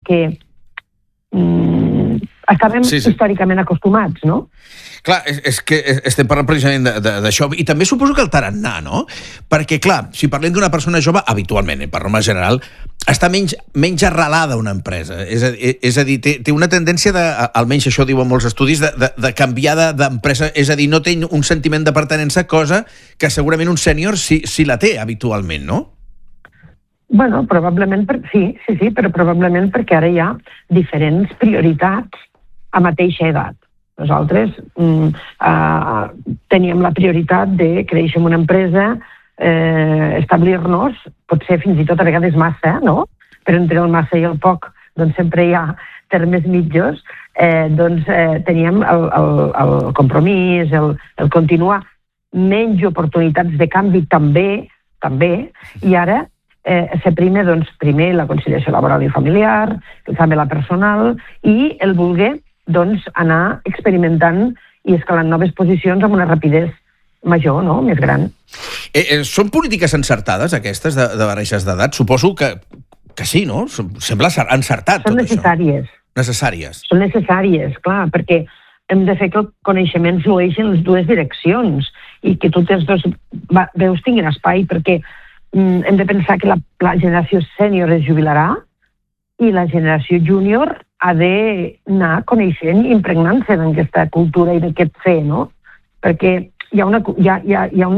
que estàvem històricament acostumats, no? Clar, és que estem parlant precisament d'això, i també suposo que el tarannà, no? Perquè, clar, si parlem d'una persona jove, habitualment, per norma general, està menys arrelada a una empresa. És a dir, té una tendència, almenys això diuen molts estudis, de canviar d'empresa, és a dir, no té un sentiment de pertinença, cosa que segurament un sènior sí la té habitualment, no? Bueno, probablement, sí, però probablement perquè ara hi ha diferents prioritats a mateixa edat. Nosaltres teníem la prioritat de créixer en una empresa, establir-nos, potser fins i tot a vegades massa, no? Però entre el massa i el poc, doncs sempre hi ha termes mitjos, doncs teníem el compromís, el continuar, menys oportunitats de canvi també, i ara s'aprima, doncs, primer la conciliació laboral i familiar, també la personal, i el voler, doncs, anar experimentant i escalant noves posicions amb una rapidesa major, no?, més gran. Són polítiques encertades, aquestes, de barreges d'edat? Suposo que sí, no? Sembla encertat, tot això. Són necessàries. Necessàries. Són necessàries, clar, perquè hem de fer que el coneixement flueixi en les dues direccions i que totes les dues veus tinguin espai, perquè hem de pensar que la generació sènior es jubilarà i la generació júnior ha d'anar coneixent i impregnant-se d'aquesta cultura i d'aquest fer, no? Perquè hi ha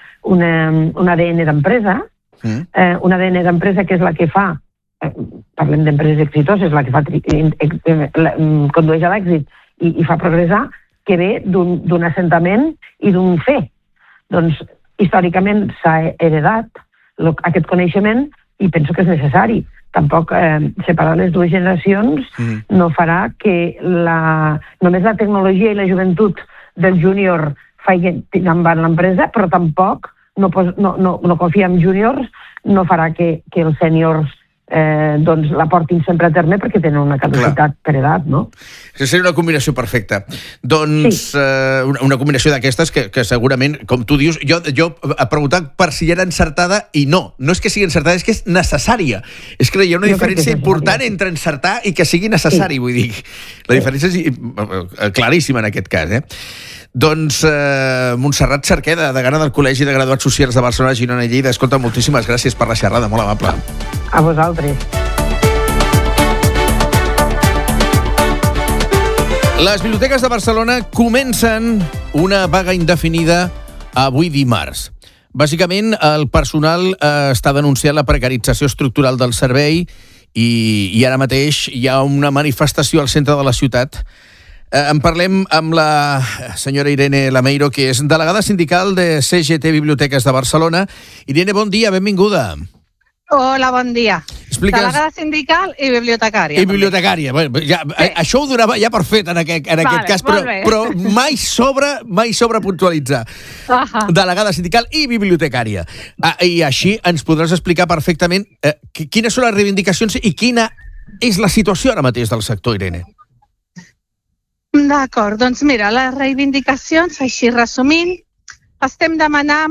un ADN d'empresa, un ADN d'empresa que és la que fa, parlem d'empreses exitoses, la que fa condueix a l'èxit i fa progressar, que ve d'un assentament i d'un fer. Doncs, històricament s'ha heredat aquest coneixement i penso que és necessari. Tampoc separar les dues generacions no farà que només la tecnologia i la joventut del júnior facin endavant l'empresa, però tampoc no confiar en júniors no farà que els sèniors doncs la portin sempre a terme perquè tenen una capacitat per edat, no? Seria una combinació perfecta. Doncs una combinació d'aquestes que segurament, com tu dius, jo he preguntat per si era encertada i no és que sigui encertada, és que és necessària. És que hi ha una diferència important entre encertar i que sigui necessari, vull dir. La diferència és claríssima en aquest cas, Doncs Montserrat Cerqueda, degana del Col·legi de Graduats Socials de Barcelona, Girona i Lleida. Escolta, moltíssimes gràcies per la xerrada, molt amable. A vosaltres. Les biblioteques de Barcelona comencen una vaga indefinida avui dimarts. Bàsicament, el personal està denunciant la precarització estructural del servei i ara mateix hi ha una manifestació al centre de la ciutat. En parlem amb la senyora Irene Lameiro, que és delegada sindical de CGT Biblioteques de Barcelona. Irene, bon dia, benvinguda. Hola, bon dia. Delegada sindical i bibliotecària. I bibliotecària. Bueno, això ho donava ja per fet en aquest cas, però mai sobre puntualitzar. Delegada sindical i bibliotecària. I així ens podràs explicar perfectament quines són les reivindicacions i quina és la situació ara mateix del sector, Irene. D'acord, doncs mira, les reivindicacions, així resumint, estem demanant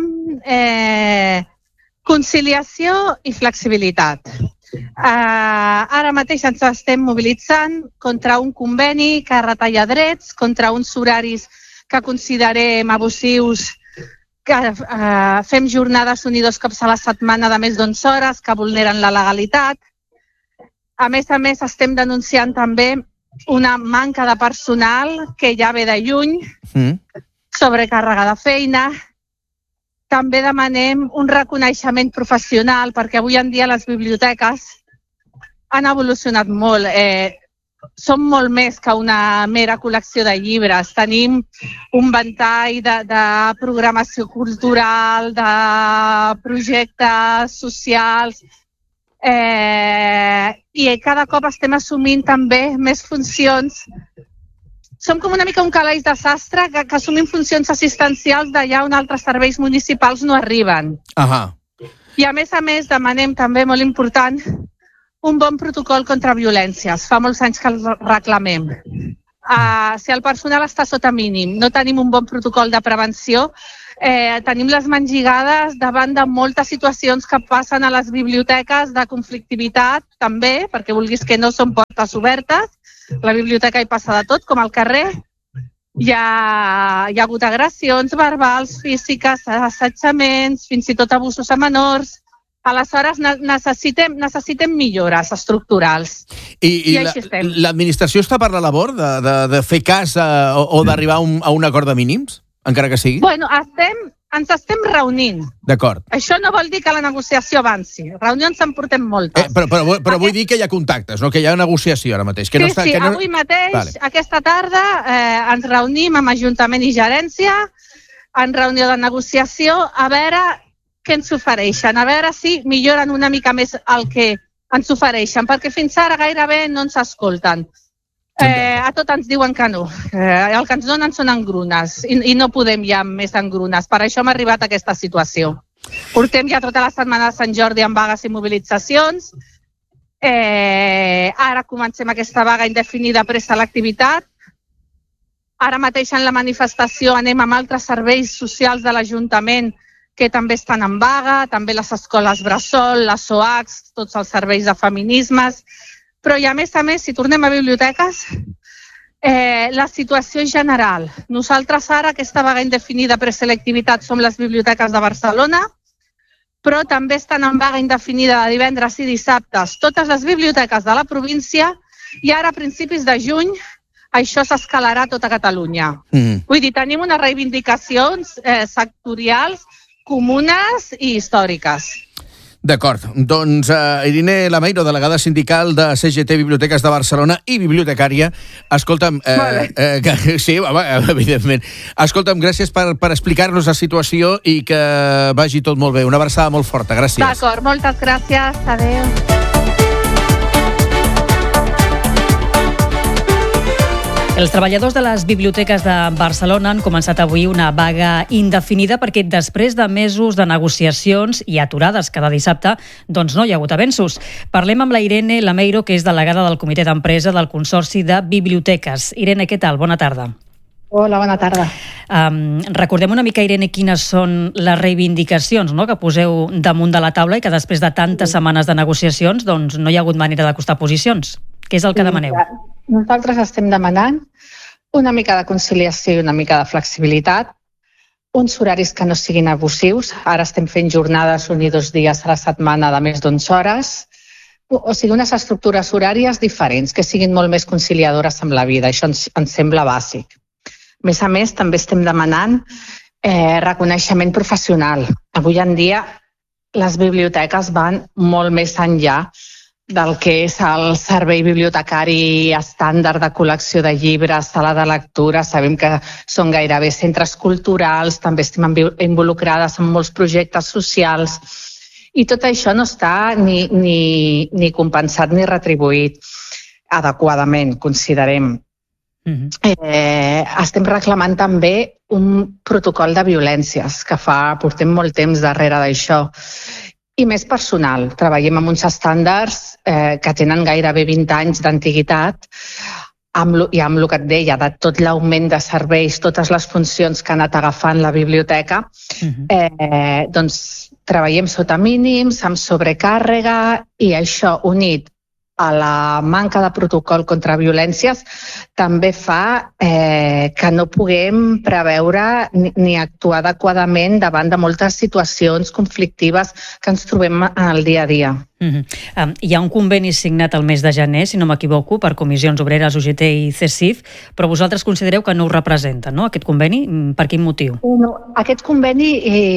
conciliació i flexibilitat. Ara mateix ens estem mobilitzant contra un conveni que retalla drets, contra uns horaris que considerem abusius, que fem jornades un i dos cops a la setmana de més d'11 hores, que vulneren la legalitat. A més, estem denunciant també una manca de personal que ja ve de lluny, sobrecàrrega de feina. També demanem un reconeixement professional, perquè avui en dia les biblioteques han evolucionat molt. Som molt més que una mera col·lecció de llibres. Tenim un ventall de programació cultural, de projectes socials, i cada cop estem assumint també més funcions. Som com una mica un calaix de sastre que assumim funcions assistencials d'allà on altres serveis municipals no arriben. I a més demanem també, molt important, un bon protocol contra violències. Fa molts anys que el reclamem. Si el personal està sota mínim, no tenim un bon protocol de prevenció, Tenim les mans lligades davant de moltes situacions que passen a les biblioteques de conflictivitat, també, perquè vulguis que no són portes obertes. La biblioteca hi passa de tot, com al carrer. Hi ha hagut agressions verbals, físiques, assetjaments, fins i tot abusos a menors. Aleshores, necessitem millores estructurals. I l'administració està per la labor de fer cas o d'arribar a un acord de mínims, encara que sigui? Bueno, ens estem reunint. D'acord. Això no vol dir que la negociació avanci. Reunions en portem moltes. Però vull dir que hi ha contactes, no? Que hi ha negociació ara mateix. Sí, avui mateix, aquesta tarda, ens reunim amb Ajuntament i Gerència en reunió de negociació a veure què ens ofereixen, a veure si milloren una mica més el que ens ofereixen, perquè fins ara gairebé no ens escolten. A tot ens diuen que no. El que ens donen són engrunes i no podem ja més engrunes. Per això hem arribat a aquesta situació. Portem ja tota la setmana de Sant Jordi amb vagues i mobilitzacions. Ara comencem aquesta vaga indefinida preselectivitat. Ara mateix en la manifestació anem amb altres serveis socials de l'Ajuntament que també estan en vaga, també les escoles bressol, les SOACs, tots els serveis de feminismes. Però i a més, si tornem a biblioteques, la situació és general. Nosaltres ara, aquesta vaga indefinida preselectivitat, som les biblioteques de Barcelona, però també estan en vaga indefinida de divendres i dissabtes totes les biblioteques de la província i ara, a principis de juny, això s'escalarà a tota Catalunya. Vull dir, tenim unes reivindicacions sectorials comunes i històriques. D'acord. Doncs Irene Lameiro, delegada sindical de CGT Biblioteques de Barcelona i bibliotecària. Escolta'm, sí, evidentment. Escolta'm, gràcies per explicar-nos la situació i que vagi tot molt bé. Una abraçada molt forta. Gràcies. D'acord, moltes gràcies. Adéu. Els treballadors de les biblioteques de Barcelona han començat avui una vaga indefinida perquè després de mesos de negociacions i aturades cada dissabte, doncs no hi ha hagut avenços. Parlem amb la Irene Lameiro, que és delegada del comitè d'empresa del Consorci de Biblioteques. Irene, què tal? Bona tarda. Hola, bona tarda. Recordem una mica, Irene, quines són les reivindicacions, no?, que poseu damunt de la taula i que després de tantes setmanes de negociacions doncs no hi ha hagut manera d'acostar posicions. Què és el que demaneu? Nosaltres estem demanant una mica de conciliació i una mica de flexibilitat, uns horaris que no siguin abusius. Ara estem fent jornades 1 i 2 dies a la setmana de més d'11 hores, o sigui, unes estructures horàries diferents, que siguin molt més conciliadores amb la vida. Això ens sembla bàsic. A més, també estem demanant reconeixement professional. Avui en dia les biblioteques van molt més enllà del que és el servei bibliotecari estàndard de col·lecció de llibres, sala de lectura. Sabem que són gairebé centres culturals, també estem involucrades en molts projectes socials i tot això no està ni compensat ni retribuït adequadament, considerem. Estem reclamant també un protocol de violències que portem molt temps darrere d'això. I més personal. Treballem amb uns estàndards que tenen gairebé 20 anys d'antiguitat i amb el que et deia, de tot l'augment de serveis, totes les funcions que ha anat agafant la biblioteca, doncs treballem sota mínims, amb sobrecàrrega, i això unit a la manca de protocol contra violències també fa que no puguem preveure ni actuar adequadament davant de moltes situacions conflictives que ens trobem al dia a dia. Hi ha un conveni signat el mes de gener, si no m'equivoco, per Comissions Obreres, UGT i CECIF, però vosaltres considereu que no ho representa, no?, aquest conveni? Per quin motiu? Aquest conveni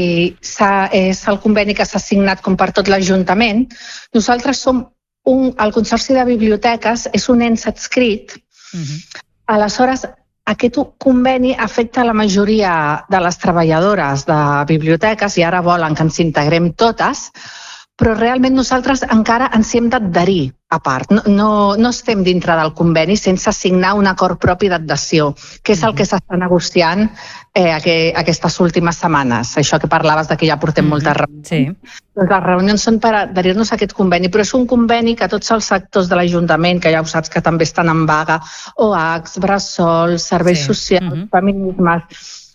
és el conveni que s'ha signat com per tot l'Ajuntament. Nosaltres som el Consorci de Biblioteques és un ens adscrit. Aleshores, aquest conveni afecta la majoria de les treballadores de biblioteques i ara volen que ens integrem totes, però realment nosaltres encara ens hi hem d'adherir a part. No estem dintre del conveni sense signar un acord propi d'adhesió, que és el que s'està negociant aquestes últimes setmanes. Això que parlaves que ja portem moltes reunions. Sí. Les reunions són per adherir-nos a aquest conveni, però és un conveni que tots els sectors de l'Ajuntament, que ja ho saps que també estan en vaga, OACs, bressol, serveis socials, feminismes,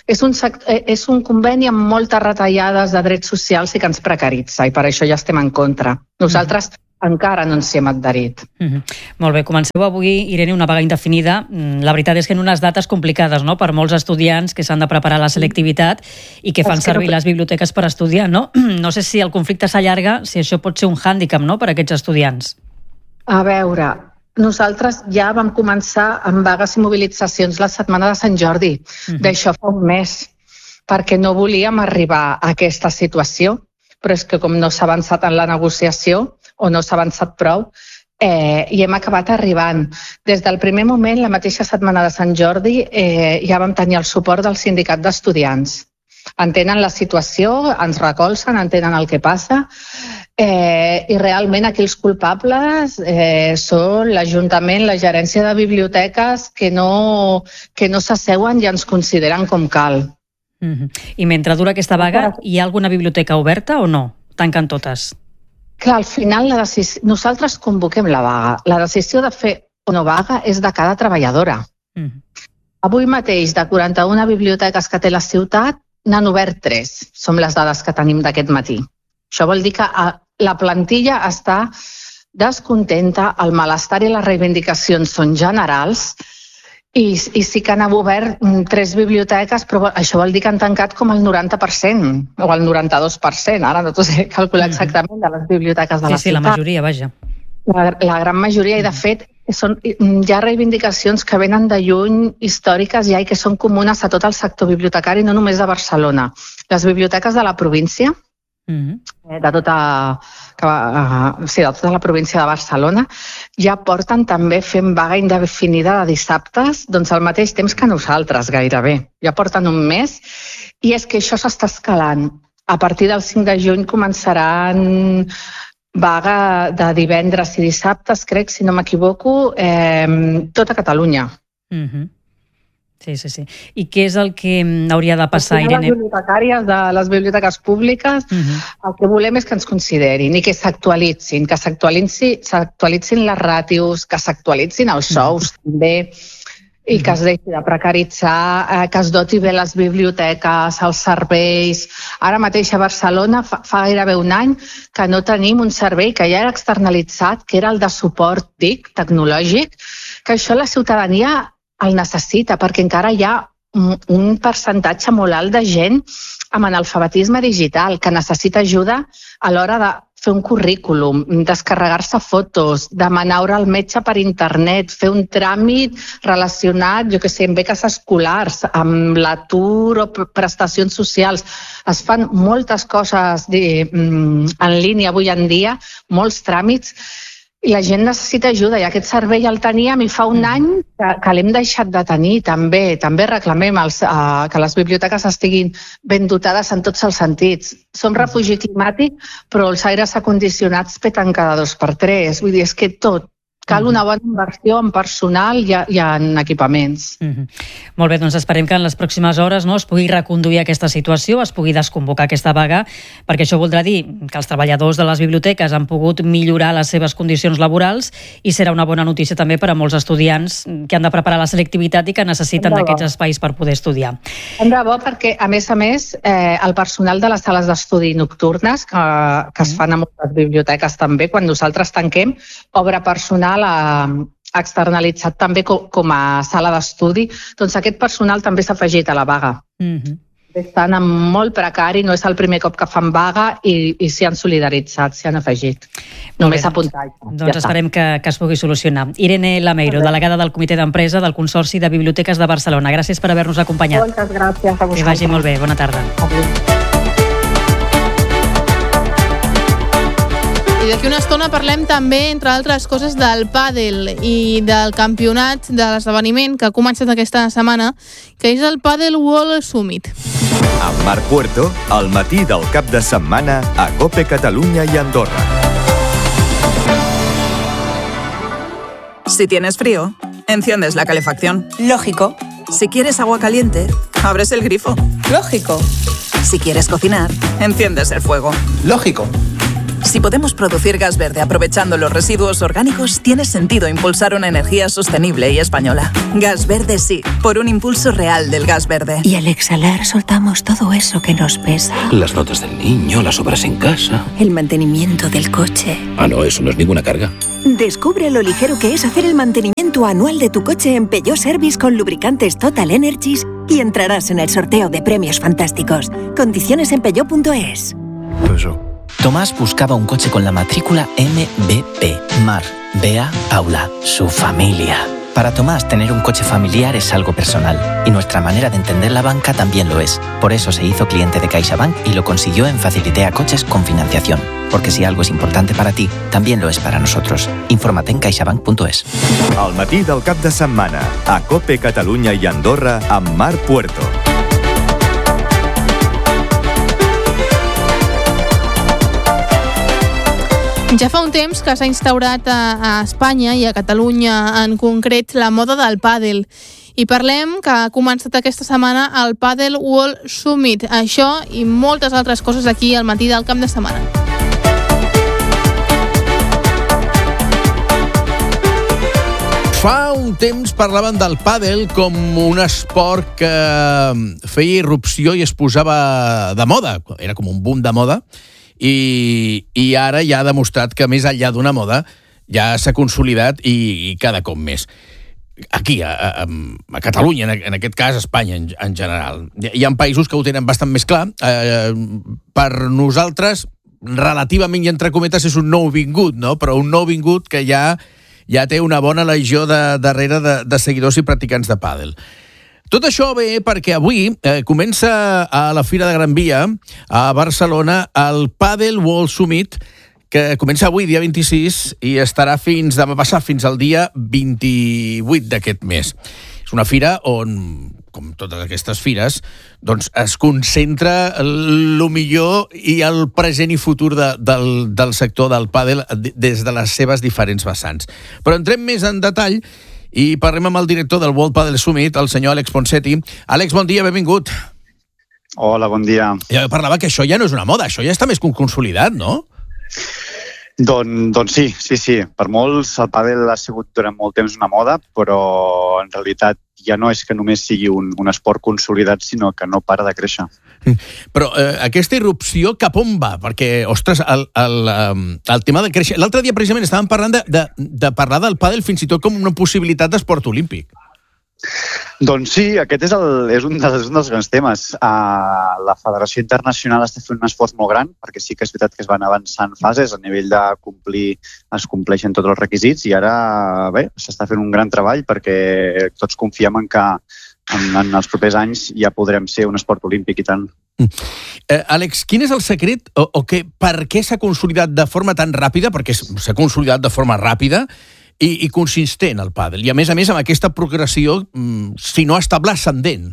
És un conveni amb moltes retallades de drets socials i que ens precaritza, i per això ja estem en contra. Nosaltres encara no ens hi hem adherit. Molt bé, comenceu avui, Irene, una vaga indefinida. La veritat és que en unes dates complicades, no?, per molts estudiants que s'han de preparar la selectivitat i que fan servir les biblioteques per estudiar, no? No sé si el conflicte s'allarga, si això pot ser un hàndicap, no?, per a aquests estudiants. A veure, nosaltres ja vam començar amb vagues i mobilitzacions la setmana de Sant Jordi. D'això fa un mes, perquè no volíem arribar a aquesta situació, però és que com no s'ha avançat en la negociació, o no s'ha avançat prou, i hem acabat arribant. Des del primer moment, la mateixa setmana de Sant Jordi, ja vam tenir el suport del sindicat d'estudiants. Entenen la situació, ens recolzen, entenen el que passa, i realment aquí els culpables són l'Ajuntament, la gerència de biblioteques, que no s'asseuen i ens consideren com cal. I mentre dura aquesta vaga, hi ha alguna biblioteca oberta o no? Tanquen totes? Clar, al final nosaltres convoquem la vaga. La decisió de fer o no vaga és de cada treballadora. Avui mateix, de 41 biblioteques que té la ciutat, n'han obert 3. Som les dades que tenim d'aquest matí. Això vol dir que la plantilla està descontenta, el malestar i les reivindicacions són generals, i sí que han obert 3 biblioteques, però això vol dir que han tancat com el 90% o el 92%, ara no t'ho sé calcular exactament, de les biblioteques de la ciutat. Sí, la majoria, vaja. La gran majoria, i de fet hi ha reivindicacions que venen de lluny, històriques ja, i que són comunes a tot el sector bibliotecari, no només de Barcelona. Les biblioteques de la província, de tota la província de Barcelona, ja porten també fent vaga indefinida de dissabtes, doncs al mateix temps que nosaltres gairebé. Ja porten un mes, i és que això s'està escalant. A partir del 5 de juny començaran vaga de divendres i dissabtes, crec, si no m'equivoco, tota Catalunya. Sí. I què és el que hauria de passar, Irene? Les bibliotecàries de les biblioteques públiques, el que volem és que ens considerin i que s'actualitzin, que s'actualitzin les ràtios, que s'actualitzin els sous també, i que es deixi de precaritzar, que es doti bé les biblioteques, els serveis. Ara mateix a Barcelona fa gairebé un any que no tenim un servei que ja era externalitzat, que era el de suport TIC, tecnològic, que això la ciutadania el necessita, perquè encara hi ha un percentatge molt alt de gent amb analfabetisme digital que necessita ajuda a l'hora de fer un currículum, descarregar-se fotos, demanar hora al metge per internet, fer un tràmit relacionat, jo què sé, amb beques escolars, amb l'atur o prestacions socials. Es fan moltes coses en línia avui en dia, molts tràmits, i la gent necessita ajuda, i aquest servei el teníem i fa un any que l'hem deixat de tenir també. També reclamem que les biblioteques estiguin ben dotades en tots els sentits. Som refugi climàtic, però els aires acondicionats peten cada 2 per 3. Vull dir, és que tot. Cal una bona inversió en personal i en equipaments. Molt bé, doncs esperem que en les pròximes hores es pugui reconduir aquesta situació, es pugui desconvocar aquesta vaga, perquè això voldrà dir que els treballadors de les biblioteques han pogut millorar les seves condicions laborals, i serà una bona notícia també per a molts estudiants que han de preparar la selectivitat i que necessiten d'aquests espais per poder estudiar. Tant de bo, perquè a més, el personal de les sales d'estudi nocturnes, que es fan a moltes biblioteques també, quan nosaltres tanquem, obre personal externalitzat també com a sala d'estudi, doncs aquest personal també s'ha afegit a la vaga. Estan molt precari, no és el primer cop que fan vaga i s'hi han solidaritzat, s'hi han afegit. Només apuntar. Doncs esperem que es pugui solucionar. Irene Lameiro, delegada del Comitè d'Empresa del Consorci de Biblioteques de Barcelona. Gràcies per haver-nos acompanyat. Moltes gràcies a vosaltres. Que vagi molt bé. Bona tarda. I d'aquí una estona parlem també, entre altres coses, del pàdel i del campionat de l'esdeveniment que ha començat aquesta setmana, que és el Padel World Summit. Amb Marc Puerto, al matí del cap de setmana a COPE Catalunya y Andorra. Si tienes frío, enciendes la calefacción. Lógico. Si quieres agua caliente, abres el grifo. Lógico. Si quieres cocinar, enciendes el fuego. Lógico. Si podemos producir gas verde aprovechando los residuos orgánicos, tiene sentido impulsar una energía sostenible y española. Gas verde sí, por un impulso real del gas verde. Y al exhalar soltamos todo eso que nos pesa. Las notas del niño, las obras en casa. El mantenimiento del coche. Ah, no, eso no es ninguna carga. Descubre lo ligero que es hacer el mantenimiento anual de tu coche en Peugeot Service con lubricantes Total Energies y entrarás en el sorteo de premios fantásticos. Condiciones en peugeot.es. Tomás buscaba un coche con la matrícula MVP. Mar, Bea, Paula, su familia. Para Tomás, tener un coche familiar es algo personal y nuestra manera de entender la banca también lo es. Por eso se hizo cliente de CaixaBank y lo consiguió en Facilitea Coches con financiación. Porque si algo es importante para ti, también lo es para nosotros. Infórmate en caixabank.es. Al matí del cap de setmana, a COPE Catalunya i Andorra, amb Marc Puerto. Ja fa un temps que s'ha instaurat a Espanya i a Catalunya en concret la moda del pàdel. I parlem que ha començat aquesta setmana el Padel World Summit. Això i moltes altres coses aquí al matí del cap de setmana. Fa un temps parlaven del pàdel com un esport que feia irrupció i es posava de moda. Era com un boom de moda. I ara ja ha demostrat que més enllà d'una moda ja s'ha consolidat i cada cop més. Aquí, a Catalunya, en aquest cas, a Espanya en general. Hi ha països que ho tenen bastant més clar. Per nosaltres, relativament, i entre cometes, és un nouvingut, no? Però un nouvingut que ja té una bona legió darrere de seguidors i practicants de pàdel. Tot això ve perquè avui comença a la Fira de Gran Via, a Barcelona, el Padel World Summit, que comença avui, dia 26, i estarà va passar fins al dia 28 d'aquest mes. És una fira on, com totes aquestes fires, doncs es concentra el millor i el present i futur del sector del pàdel des de les seves diferents vessants. Però entrem més en detall i parlem amb el director del World Padel Summit, el senyor Àlex Ponseti. Àlex, bon dia, benvingut. Hola, bon dia. Jo parlava que això ja no és una moda, això ja està més consolidat, no? Doncs sí. Per molts el pàdel ha sigut durant molt temps una moda, però en realitat ja no és que només sigui un esport consolidat, sinó que no para de créixer. Però aquesta irrupció cap on va? Perquè, ostres, el tema de créixer... L'altre dia precisament estàvem parlant de parlar del pàdel fins i tot com una possibilitat d'esport olímpic. Doncs sí, aquest és un dels grans temes. La Federació Internacional està fent un esforç molt gran, perquè sí que és veritat que es van avançant fases a nivell de complir, es compleixen tots els requisits i ara s'està fent un gran treball perquè tots confiem en que en els propers anys ja podrem ser un esport olímpic i tant. Àlex, quin és el secret per què s'ha consolidat de forma tan ràpida, perquè s'ha consolidat de forma ràpida i consistent el pàdel? I a més, amb aquesta progressió, si no estable, ascendent.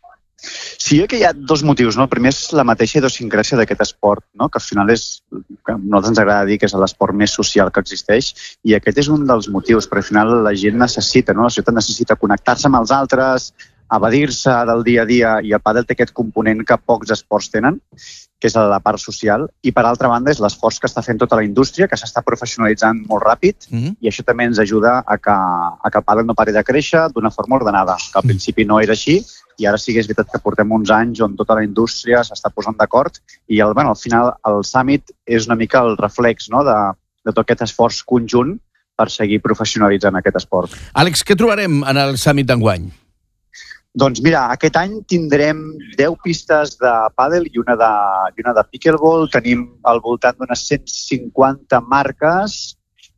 Sí, que hi ha dos motius, no? El primer és la mateixa idiosincràsia d'aquest esport, no? Que al final que a nosaltres ens agrada dir que és l'esport més social que existeix, i aquest és un dels motius, perquè al final la gent necessita, no? La societat necessita connectar-se amb els altres, evadir-se del dia a dia, i el pàdel té aquest component que pocs esports tenen, que és la part social, i per altra banda és l'esforç que està fent tota la indústria, que s'està professionalitzant molt ràpid, i això també ens ajuda a que el pàdel no pari de créixer d'una forma ordenada, que al principi no era així, i ara sí que és veritat que portem uns anys on tota la indústria s'està posant d'acord, i al final el Summit és una mica el reflex, no?, de tot aquest esforç conjunt per seguir professionalitzant aquest esport. Àlex, què trobarem en el Summit d'enguany? Doncs mira, aquest any tindrem 10 pistes de pàdel i una de pickleball. Tenim al voltant d'unes 150 marques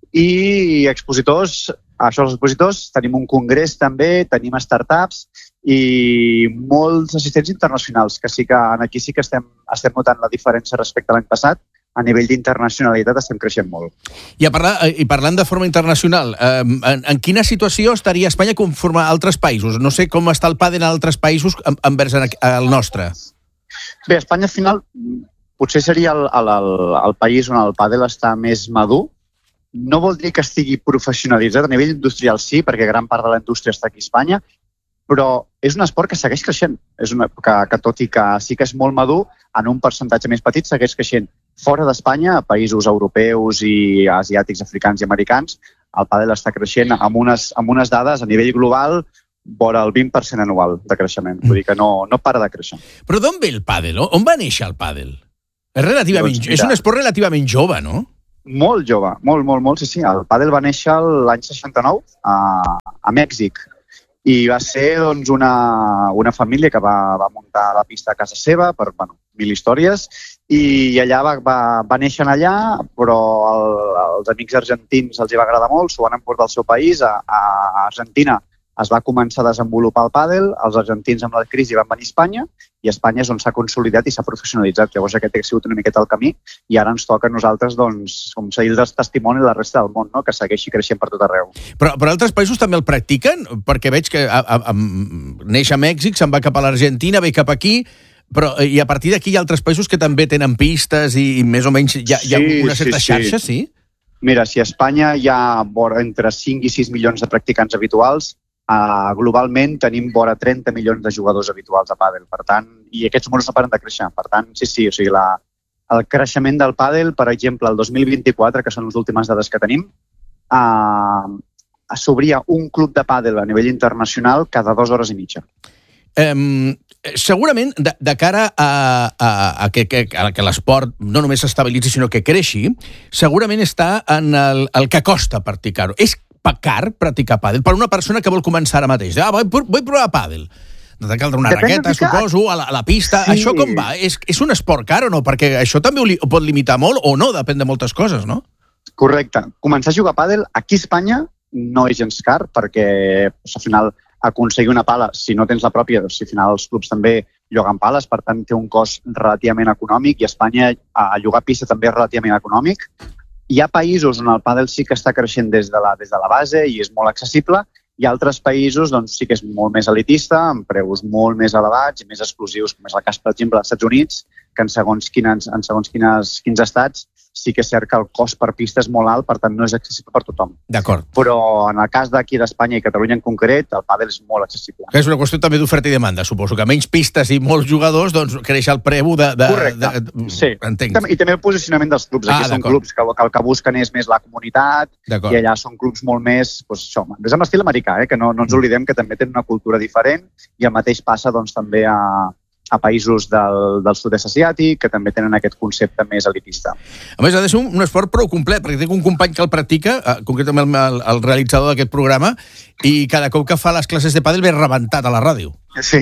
i expositors. Això, els expositors, tenim un congrés també, tenim startups i molts assistents internacionals, que sí que aquí sí que estem notant la diferència respecte a l'any passat. A nivell d'internacionalitat estem creixent molt. I parlant de forma internacional, en quina situació estaria Espanya conforme a altres països? No sé com està el pàdel en altres països envers el nostre. Bé, Espanya al final potser seria el país on el pàdel està més madur. No vol dir que estigui professionalitzat. A nivell industrial sí, perquè gran part de la indústria està aquí a Espanya, però és un esport que segueix creixent. Que tot i que sí que és molt madur, en un percentatge més petit segueix creixent. fora d'Espanya, a països europeus i asiàtics, africans i americans, el pàdel està creixent amb unes dades a nivell global vora el 20% anual de creixement. Vull dir que no para de créixer. Però d'on ve el pàdel? On va néixer el pàdel? És un esport relativament jove, no? Molt jove, molt, sí. El pàdel va néixer l'any 69 a Mèxic i va ser una família que va muntar la pista a casa seva per 1000 històries i allà va néixer allà, però als amics argentins els hi va agradar molt, s'ho van emportar al seu país. A Argentina es va començar a desenvolupar el pàdel, els argentins amb la crisi van venir a Espanya i Espanya és on s'ha consolidat i s'ha professionalitzat. Llavors aquest ha sigut una miqueta el camí i ara ens toca a nosaltres, com seguir el testimoni de la resta del món, no? Que segueixi creixent per tot arreu. Però altres països també el practiquen? Perquè veig que neix a Mèxic, se'n va cap a l'Argentina, ve cap aquí, i a partir d'aquí hi ha altres països que també tenen pistes i més o menys hi ha una certa xarxa, sí? Mira, si a Espanya hi ha entre 5 i 6 milions de practicants habituals, globalment tenim vora 30 milions de jugadors habituals de pàdel, per tant, i aquests números no paren de créixer. Per tant, sí, o sigui, el creixement del pàdel, per exemple, el 2024, que són les últimes dades que tenim, s'obria un club de pàdel a nivell internacional cada 2 hores i mitja. Segurament, de cara a que l'esport no només s'estabilitzi, sinó que creixi, segurament està en el que costa practicar-ho. És car practicar pàdel per una persona que vol començar ara mateix? Vull provar pàdel. T'ha de caldre una raqueta, suposo, a la pista. Sí. Això com va? És un esport car o no? Perquè això també ho pot limitar molt o no, depèn de moltes coses, no? Correcte. Començar a jugar pàdel aquí a Espanya no és gens car perquè al final aconseguir una pala, si no tens la pròpia, al final els clubs també lloguen pales, per tant té un cost relativament econòmic i a Espanya a llogar pista també és relativament econòmic. Hi ha països on el pàdel sí que està creixent des de la base i és molt accessible, i altres països doncs, sí que és molt més elitista, amb preus molt més elevats i més exclusius, com és el cas, per exemple, dels Estats Units, que en segons quins estats sí que és cert que el cost per pista és molt alt, per tant no és accessible per tothom. D'acord. Però en el cas d'aquí d'Espanya i Catalunya en concret, el pàdel és molt accessible. És una qüestió també d'oferta i demanda, suposo, que menys pistes i molts jugadors, doncs creix el preu de... Correcte, sí. Entenc. I també el posicionament dels clubs. Aquí són clubs que el que busquen és més la comunitat i allà són clubs molt més, doncs això, és amb estil americà, que no ens oblidem que també tenen una cultura diferent i el mateix passa doncs també a països del sud-est asiàtic, que també tenen aquest concepte més elitista. A més, ha de ser un esport prou complet, perquè tinc un company que el practica, concretament el realitzador d'aquest programa, i cada cop que fa les classes de pàdel ve rebentat a la ràdio. Sí,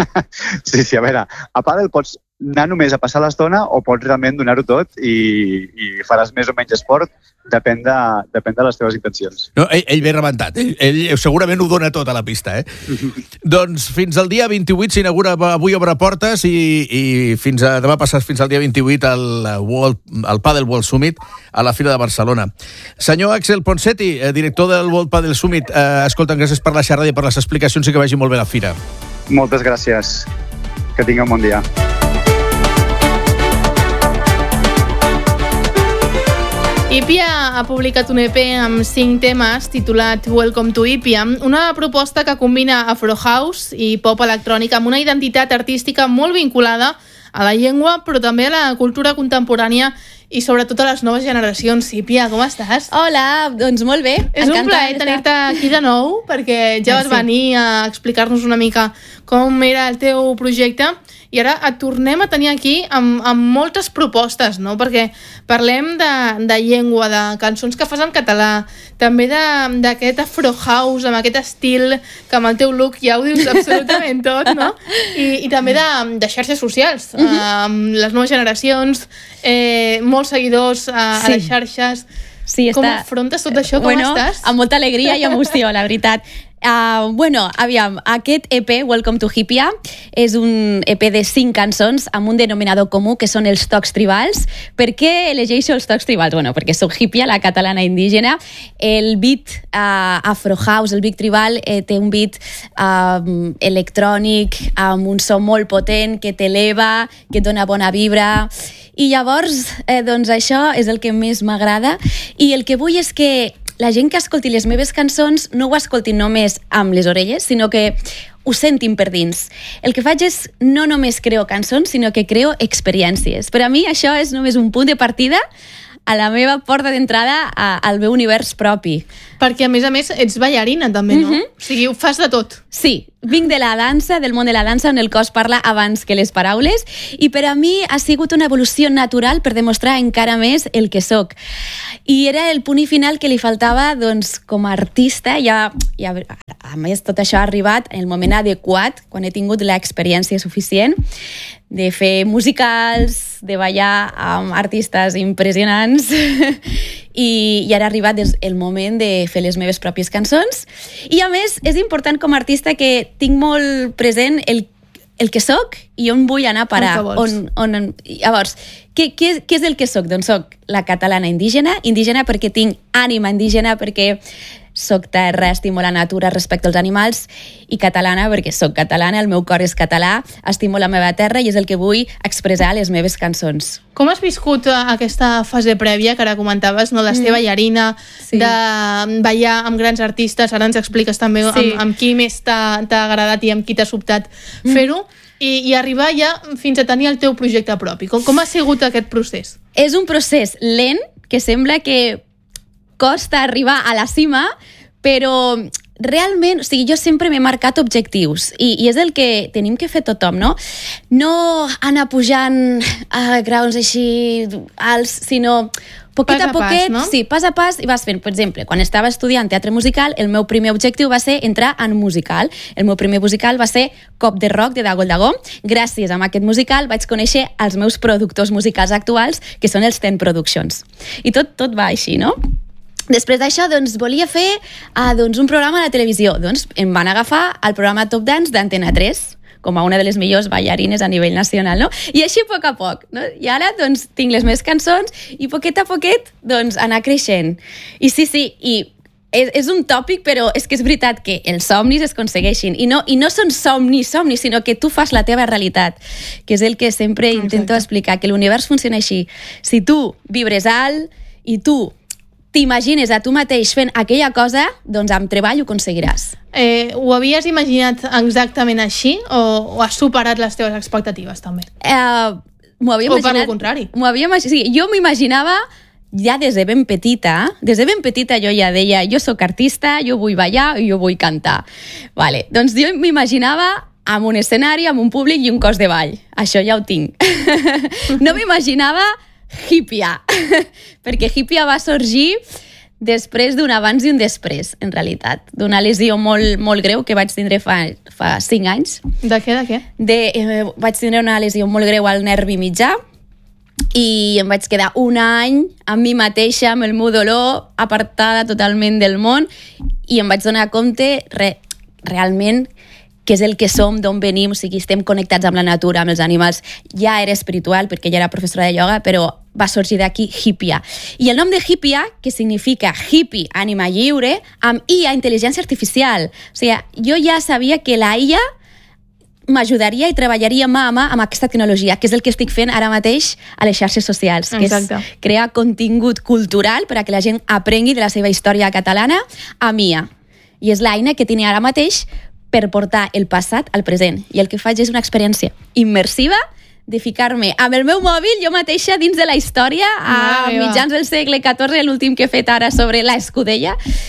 a veure, a pàdel pots anar només a passar l'estona o pots realment donar-ho tot i faràs més o menys esport, depèn de les teves intencions. No, ell ve rebentat, ell segurament ho dona tot a la pista, Doncs fins al dia 28 s'inaugura, avui obre portes i demà passat fins al dia 28 el Padel World Summit a la Fira de Barcelona. Senyor Axel Ponseti, director del World Padel Summit, escolta'm, gràcies per la xerrada i per les explicacions i que vagi molt bé la fira. Moltes gràcies. Que tingueu un bon dia. Ipia ha publicat un EP amb 5 temes titulat Welcome to Ipia, una proposta que combina Afro House i pop electrònica amb una identitat artística molt vinculada a la llengua, però també a la cultura contemporània i sobretot a les noves generacions. Ipia, com estàs? Hola, doncs molt bé. És un plaer tenir-te aquí de nou, perquè ja vas venir a explicar-nos una mica com era el teu projecte i ara et tornem a tenir aquí amb moltes propostes, no? Perquè parlem de llengua, de cançons que fas en català, també d'aquest Afro House, amb aquest estil que amb el teu look ja ho dius absolutament tot, no? I també de xarxes socials, amb les noves generacions, molts seguidors a les xarxes. Sí, com afrontes tot això? Com estàs? Amb molta alegria i emoció, la veritat. Aviam, aquest EP, Welcome to Ipia, és un EP de 5 cançons amb un denominador comú, que són els tocs tribals. Per què elegeixo els tocs tribals? Perquè soc hippia, la catalana indígena. El beat Afro House, el beat tribal, té un beat electrònic, amb un so molt potent, que t'eleva, que et dona bona vibra. I llavors, doncs això és el que més m'agrada. I el que vull és que la gent que escolti les meves cançons no ho escolti només amb les orelles, sinó que ho sentim per dins. El que faig és no només creo cançons, sinó que creo experiències. Per a mi això és només un punt de partida a la meva porta d'entrada al meu univers propi. Perquè, a més, ets ballarina, també, no? O sigui, ho fas de tot. Sí, vinc de la dansa, del món de la dansa, on el cos parla abans que les paraules, i per a mi ha sigut una evolució natural per demostrar encara més el que sóc. I era el punt final que li faltava, doncs, com a artista, a més, tot això ha arribat en el moment adequat, quan he tingut l'experiència suficient de fer musicals, de ballar amb artistes impressionants i ara ha arribat el moment de fer les meves pròpies cançons. I a més, és important com a artista que tinc molt present el que soc i on vull anar a parar. Llavors, què és el que soc? Doncs soc la catalana indígena perquè tinc ànima indígena, perquè soc terra, estimo la natura, respecto als animals, i catalana perquè soc catalana, el meu cor és català, estimo la meva terra i és el que vull expressar a les meves cançons. Com has viscut aquesta fase prèvia que ara comentaves, no, de ser ballarina, de ballar amb grans artistes, ara ens expliques també amb qui més t'ha agradat i amb qui t'ha sobtat fer-ho, i arribar ja fins a tenir el teu projecte propi? Com ha sigut aquest procés? És un procés lent, que sembla que costa arribar a la cima, però realment, o sigui, jo sempre m'he marcat objectius i és el que tenim que fer tothom, no? No anar pujant a graus així alts, sinó poquet a poquet, no? Sí, pas a pas, i vas fent. Per exemple, quan estava estudiant teatre musical, el meu primer objectiu va ser entrar en musical. El meu primer musical va ser Cop de Rock, de Dago el Dagó. Gràcies a aquest musical vaig conèixer els meus productors musicals actuals, que són els Ten Productions. I tot va així, no? Després d'això, doncs, volia fer un programa a la televisió. Doncs em van agafar al programa Top Dance d'Antena 3, com a una de les millors ballarines a nivell nacional, no? I així a poc, no? I ara, doncs, tinc les meves cançons i poquet a poquet, doncs, anar creixent. I sí, i és un tòpic, però és que és veritat que els somnis es aconsegueixin. I no són somnis, sinó que tu fas la teva realitat, que és el que sempre intento explicar, que l'univers funciona així. Si tu vibres alt i tu t'imagines a tu mateix fent aquella cosa, doncs amb treball ho aconseguiràs. Ho havies imaginat exactament així o has superat les teves expectatives també? M'ho havia imaginat... O per el contrari? Sí, jo m'imaginava ja des de ben petita jo ja deia, jo sóc artista, jo vull ballar i jo vull cantar. Vale. Doncs jo m'imaginava amb un escenari, amb un públic i un cos de ball. Això ja ho tinc. No m'imaginava Hippia, perquè Hippia va sorgir després d'un abans i un després, en realitat, d'una lesió molt greu que vaig tindre fa 5 anys. De què? Vaig tindre una lesió molt greu al nervi mitjà i em vaig quedar un any amb mi mateixa, amb el meu dolor, apartada totalment del món, i em vaig donar compte realment què és el que som, d'on venim, o sigui, estem connectats amb la natura, amb els animals. Ja era espiritual, perquè ja era professora de ioga, però va sorgir d'aquí Hippia. I el nom de Hippia, que significa hippie, ànima lliure, amb IA, intel·ligència artificial. O sigui, jo ja sabia que la IA m'ajudaria i treballaria mà a mà amb aquesta tecnologia, que és el que estic fent ara mateix a les xarxes socials, que és crear contingut cultural per a que la gent aprengui de la seva història catalana amb IA. I és l'eina que tinc ara mateix per portar el passat al present. I el que faig és una experiència immersiva de ficar-me amb el meu mòbil jo mateixa dins de la història a mitjans del segle XIV, l'últim que he fet ara sobre l'escudella,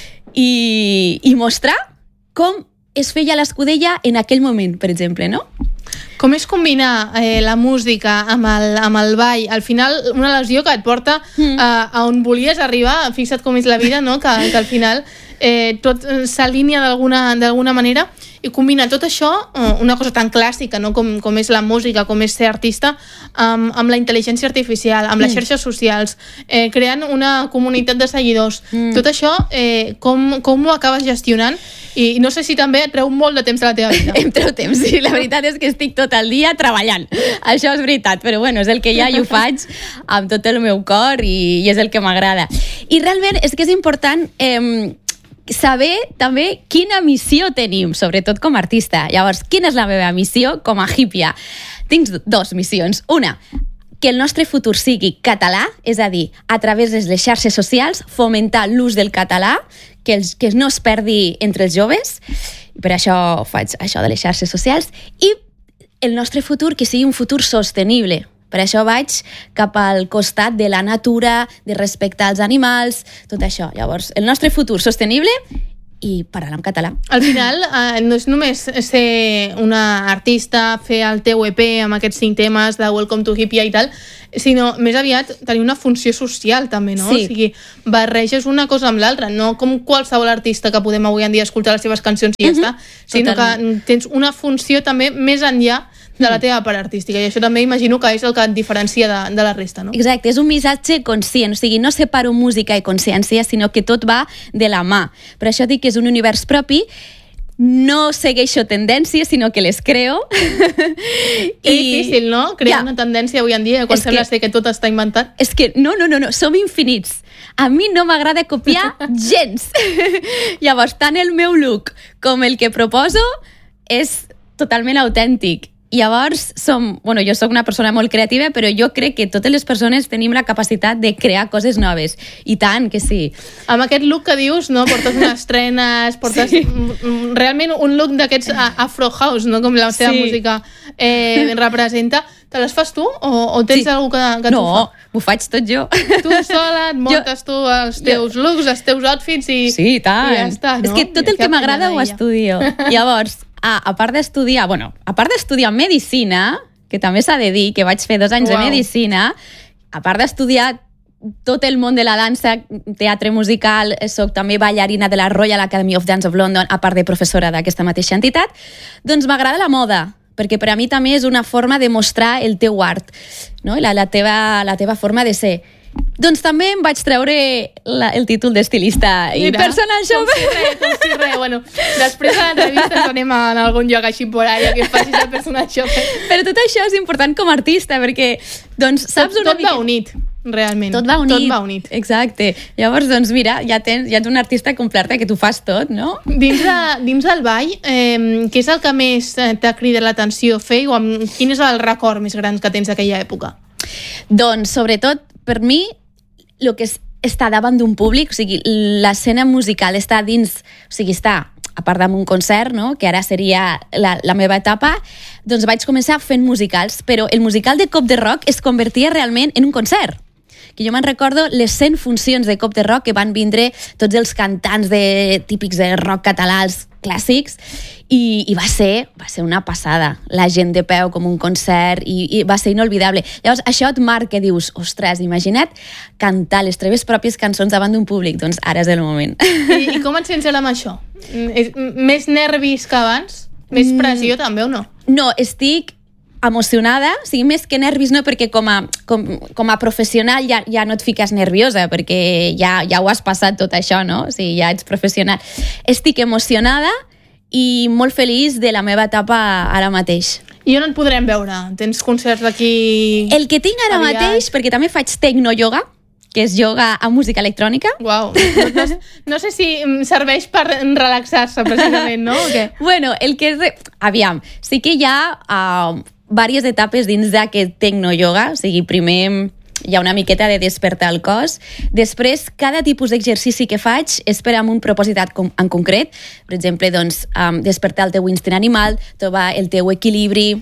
i mostrar com es feia l'escudella en aquell moment, per exemple, no? Com és combinar la música amb el ball? Al final, una lesió que et porta a on volies arribar, fixa't com és la vida, no? Que al final tot s'alinea d'alguna manera, i combina tot això, una cosa tan clàssica, no? com és la música, com és ser artista, amb la intel·ligència artificial, amb les xarxes socials, creant una comunitat de seguidors. Tot això, com ho acabes gestionant? I no sé si també et treu molt de temps de la teva vida. Em treu temps, sí. La veritat és que estic tot el dia treballant. Això és veritat, però bueno, és el que hi ha i ho faig amb tot el meu cor i és el que m'agrada. I realment és que és important saber també quina missió tenim, sobretot com a artista. Llavors, quina és la meva missió com a Hippia? Tinc 2 missions. Una, que el nostre futur sigui català, és a dir, a través de les xarxes socials, fomentar l'ús del català, que no es perdi entre els joves. i per això faig això de les xarxes socials, i el nostre futur que sigui un futur sostenible. Per això vaig cap al costat de la natura, de respectar els animals, tot això. Llavors, el nostre futur sostenible i parlar en català. Al final, no és només ser una artista, fer el teu EP amb aquests 5 temes de Welcome to Hippia i tal, sinó més aviat tenir una funció social també, no? Sí. O sigui, barreges una cosa amb l'altra, no com qualsevol artista que podem avui en dia escoltar les seves cancions i ja està, sinó que tens una funció també més enllà de la teva part artística, i això també imagino que és el que et diferencia de la resta, no? Exacte, és un missatge conscient, o sigui, no separo música i consciència, sinó que tot va de la mà. Per això dic que és un univers propi, no segueixo tendències, sinó que les creo. És difícil, no? Crear una tendència avui en dia, quan sembla ser que tot està inventat. És que no, som infinits. A mi no m'agrada copiar gens. Llavors, tant el meu look com el que proposo és totalment autèntic. Llavors, jo soc una persona molt creativa, però jo crec que totes les persones tenim la capacitat de crear coses noves. I tant que sí. Amb aquest look que dius, no? Portes unes trenes, portes realment un look d'aquests Afro House, no? Com la teva música representa. Te les fas tu o tens algú que t'ho fa? No, m'ho faig tot jo. Tu sola et muntes tu els teus looks, els teus outfits i ja està, no? És que tot el que m'agrada ho estudio. Llavors, a part d'estudiar medicina, que també s'ha de dir que vaig fer 2 anys de medicina, a part d'estudiar tot el món de la dansa, teatre musical, soc també ballarina de la Royal Academy of Dance of London, a part de professora d'aquesta mateixa entitat, doncs m'agrada la moda, perquè per a mi també és una forma de mostrar el teu art, no? la teva forma de ser. Doncs també em vaig treure el títol d'estilista i personal shopper. Com si res. Bueno, després de l'entrevista ens anem a algun lloc així por ahí que facis el personal shopper. Però tot això és important com a artista, perquè doncs, saps una mica... Tot va unit, realment. Tot va unit. Exacte. Llavors, doncs mira, ja ets un artista completa que tu fas tot, no? Dins del ball, què és el que més t'ha cridat l'atenció fer o quin és el record més gran que tens d'aquella època? Doncs, sobretot, per mi, el que és estar davant d'un públic, o sigui, l'escena musical està dins, o sigui, està a part d'un concert, no? Que ara seria la meva etapa, doncs vaig començar fent musicals, però el musical de Cop de Rock es convertia realment en un concert. Que jo me'n recordo les 100 funcions de Cop de Rock que van vindre tots els cantants típics de rock català, els clàssics, i va ser una passada. La gent de peu com un concert i va ser inolvidable. Llavors, això et marca, dius, ostres, imagina't cantar les teves pròpies cançons davant d'un públic. Doncs ara és el moment. I com et sents ara amb això? Més nervis que abans? Més pressió també o no? No, estic emocionada, o sigui, més que nervis no, perquè com a professional ja no et fiques nerviosa, perquè ja ho has passat tot això, no? O sigui, ja ets professional. Estic emocionada i molt feliç de la meva etapa ara mateix. I on et podrem veure? Tens concerts d'aquí... El que tinc ara mateix, perquè també faig tecno-yoga, que és yoga amb música electrònica. Uau, no sé si serveix per relaxar-se precisament, no? O què? Bueno, el que és... Aviam, sí que hi ha diverses etapes dins d'aquest tecno-yoga, o sigui, primer hi ha una miqueta de despertar el cos, després cada tipus d'exercici que faig és per amb un propòsit en concret, per exemple, doncs, despertar el teu instint animal, trobar el teu equilibri,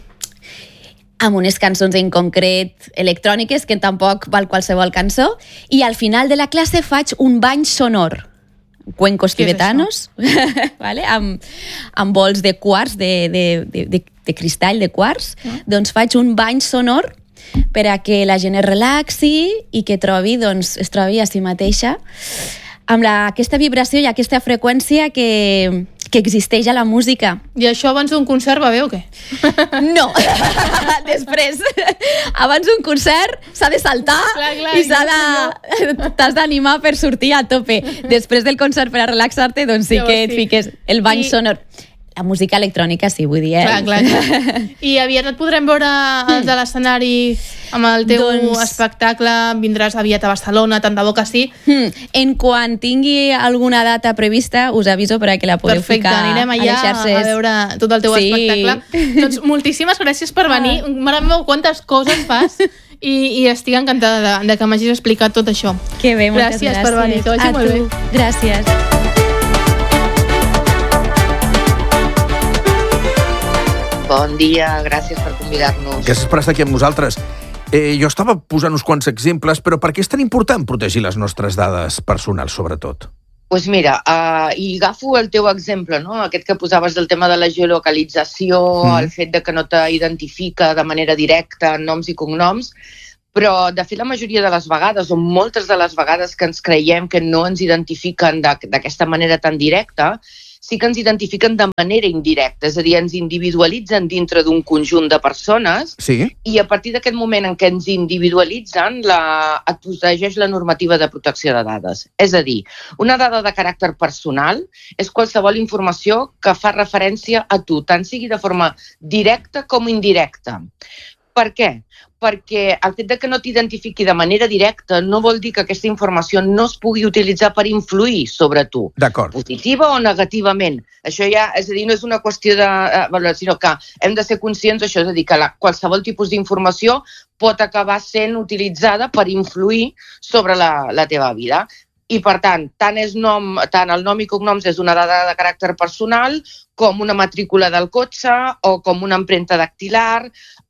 amb unes cançons en concret electròniques, que tampoc val qualsevol cançó, i al final de la classe faig un bany sonor, cuencos tibetanos, vale? amb bols de quars, de cristall, de quars, doncs faig un bany sonor per a que la gent es relaxi i que es trobi a si mateixa amb aquesta vibració i aquesta freqüència que existeix a la música. I això abans d'un concert va bé o què? No, després. Abans d'un concert s'ha de saltar i t'has d'animar per sortir a tope. Després del concert, per a relaxar-te, doncs sí que et fiques el bany sonor. La música electrònica, sí, vull dir. Clar. I aviat et podrem veure els de l'escenari amb el teu espectacle, vindràs aviat a Barcelona, tant de bo que sí. En quan tingui alguna data prevista, us aviso per a que la podeu ficar a les xarxes. Perfecte, anirem allà a veure tot el teu espectacle. Doncs moltíssimes gràcies per venir. Mare meva, quantes coses fas i estic encantada de que m'hagis explicat tot això. Que bé, moltes gràcies. Gràcies per venir, que vagi molt bé. Gràcies. Bon dia, gràcies per convidar-nos. Gràcies per estar aquí amb nosaltres. Jo estava posant uns quants exemples, però per què és tan important protegir les nostres dades personals, sobretot? Doncs mira, i agafo el teu exemple, no? Aquest que posaves del tema de la geolocalització, el fet de que no t'identifica de manera directa noms i cognoms, però de fet la majoria de les vegades, o moltes de les vegades que ens creiem que no ens identifiquen d'aquesta manera tan directa, sí que ens identifiquen de manera indirecta, és a dir, ens individualitzen dintre d'un conjunt de persones i a partir d'aquest moment en què ens individualitzen et protegeix la normativa de protecció de dades. És a dir, una dada de caràcter personal és qualsevol informació que fa referència a tu, tant sigui de forma directa com indirecta. Per què? Perquè el fet que no t'identifiqui de manera directa no vol dir que aquesta informació no es pugui utilitzar per influir sobre tu, positiva o negativament. Això ja, és a dir, no és una qüestió de... sinó que hem de ser conscients d'això, és a dir, que qualsevol tipus d'informació pot acabar sent utilitzada per influir sobre la teva vida. I, per tant, tant el nom i cognoms és una dada de caràcter personal com una matrícula del cotxe o com una empremta dactilar.